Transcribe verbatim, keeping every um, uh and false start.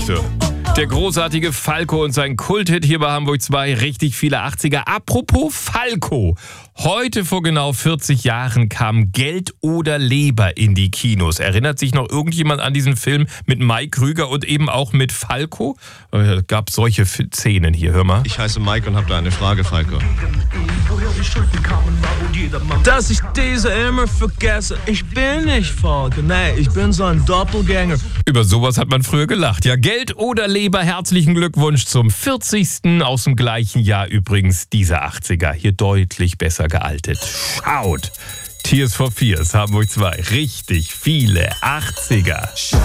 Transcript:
du. Der großartige Falco und sein Kulthit hier bei Hamburg zwei, richtig viele achtziger. Apropos Falco, heute vor genau vierzig Jahren kam Geld oder Leber in die Kinos. Erinnert sich noch irgendjemand an diesen Film mit Mike Krüger und eben auch mit Falco? Äh, gab solche Szenen hier, hör mal. Ich heiße Mike und habe da eine Frage, Falco. Dass ich diese immer vergesse, ich bin nicht Falco, nee, ich bin so ein Doppelgänger. Über sowas hat man früher gelacht. Ja, Geld oder Leber, herzlichen Glückwunsch zum vierzigsten aus dem gleichen Jahr übrigens, diese achtziger. Hier deutlich besser gealtet. Schaut! Tears for Fears, Hamburg zwei. Richtig viele achtziger.